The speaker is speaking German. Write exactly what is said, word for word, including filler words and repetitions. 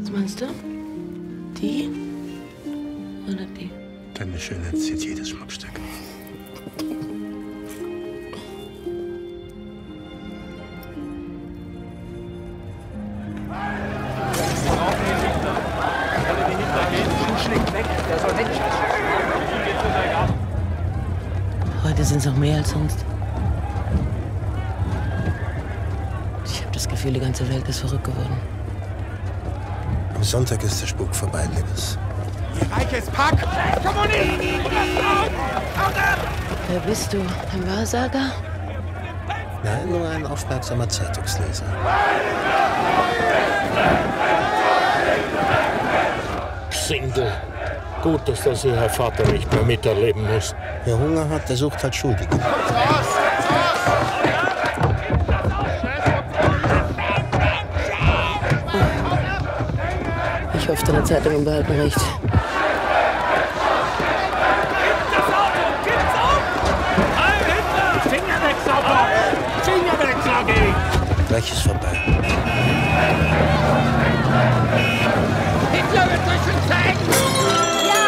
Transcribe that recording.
Was meinst du? Die oder die? Deine Schönheit zieht jedes Schmuckstück. Heute sind es noch mehr als sonst. Ich habe das Gefühl, die ganze Welt ist verrückt geworden. Am Sonntag ist der Spuk vorbei, Liebes. Ihr reiches Pack! Kommunisten! Wer bist du? Ein Wahrsager? Nein, nur ein aufmerksamer Zeitungsleser. Single. Gut, dass das Ihr Herr Vater nicht mehr miterleben muss. Wer Hunger hat, der sucht halt Schuldige. Ich hoffe, deine Zeitungen behalten recht. Finger weg, Sauber! Finger weg, sag ich! Gleich ist vorbei.